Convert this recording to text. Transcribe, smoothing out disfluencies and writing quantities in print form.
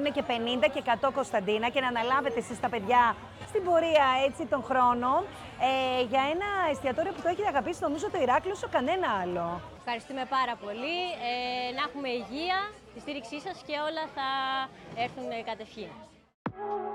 δίνουν και 50 και 100 Κωνσταντίνα και να αναλάβετε εσείς τα παιδιά στην πορεία έτσι των χρόνων για ένα εστιατόριο που το έχει αγαπήσει νομίζω το Ηράκλειο όσο κανένα άλλο. Ευχαριστούμε πάρα πολύ. Να έχουμε υγεία, τη στήριξή σας και όλα θα έρθουν κατευχήν.